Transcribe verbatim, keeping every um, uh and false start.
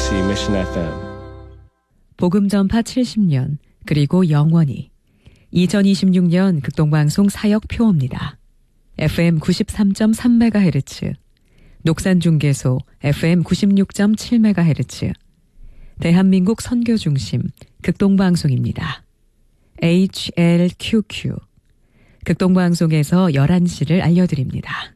케이비씨 Mission 에프엠. 복음 전파 칠십 년 그리고 영원히 이천이십육 년 극동방송 사역표입니다. 에프엠 구십삼 점 삼 메가헤르츠, 녹산중개소 에프엠 구십육 점 칠 메가헤르츠, 대한민국 선교중심 극동방송입니다. 에이치엘큐큐 극동방송에서 열한 시를 알려드립니다.